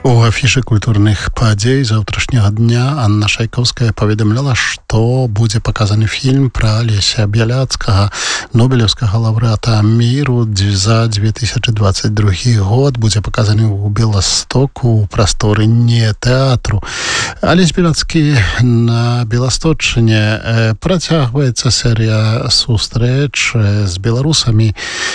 У афішы культурных падзей заўтрашняга дня Анна Шайкоўская паведамляла, што будзе паказаны фільм пра Алеся Бяляцкага, нобелеўскага лаўрэата міру за 2022 год. Будзе паказаны ў Беластоку у прасторы не тэатру. Алесь Бяляцкі на Беласточчыне. Працягваецца серыя сустрэч з беларусамі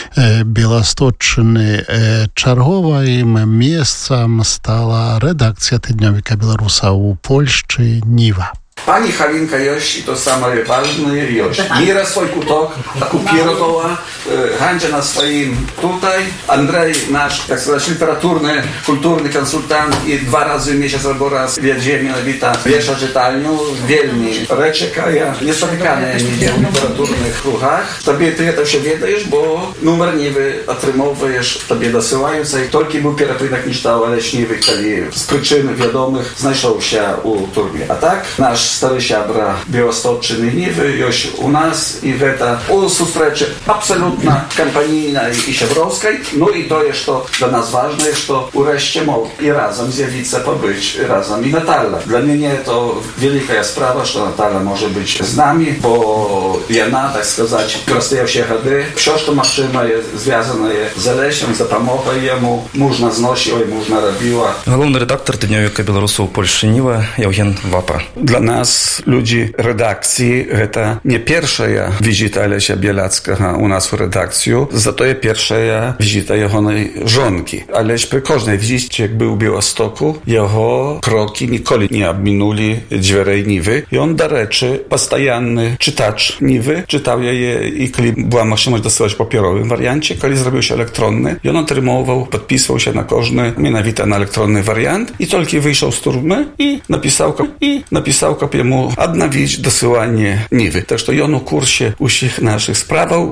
Беласточчыны. Чарговым месцам стала редакція тыднёвіка беларуса у Польшчы Ніва. Pani Halinka Joś, to самое важное, Joś. Мира свой куток оккупировала, Ганджа на своим тутай. Андрей наш, так сказать, литературный, культурный консультант и 2 razy w miesiąc albo raz wiedzie mianowita wiesza czytelnią, wielmi reczekaja, niespotykane nigdzie w literaturnych ruchach. Tobie ty to się wiedajesz, bo numer niwy otrzymujesz, tobie dosyłają i tylko był pieraprynak niż ta leśniwy, który z przyczyn wiadomych znajdą się u turmie. A tak, nasz stary siabra Białostocczyny Niwy, Joś u nas i weta u sustreczy absolutna kampanijna i siabrowskiej. No i to jest to dla nas ważne, jest to ureszcie mogą i razem zjawić się, pobyć razem i Natala. Dla mnie to wielka sprawa, że Natala może być z nami, bo jana, tak сказать, prostają się chody. Wszystko maszyna jest związane z Alesiem, za pomogę jemu, można znosiła i można robiła. Główny redaktor Tygodniowika Беларуса u Polszy Niwa, Eugen Wapa. Dla nas, ludzi redakcji, to nie pierwsza wizyta Alesia Bielackiego u nas w redakcji, za to jest pierwsza wizyta jego żonki. Aleś przy każdej wizycie, jak był w Białostoku, jego kroki nigdy nie obminuli drzwi Niwy i on do rzeczy, postajanny czytacz Niwy, czytał je i kiedy była możliwość dosyłać w papierowym wariancie, kiedy zrobił się elektronny i on otrzymywał, podpisywał się na każdy, mianowite na elektronny wariant i tylko wyjrzał z turmy i napisał kopiemu odnowić dosyłanie Niwy. Tak że on w kursie wszystkich naszych spraw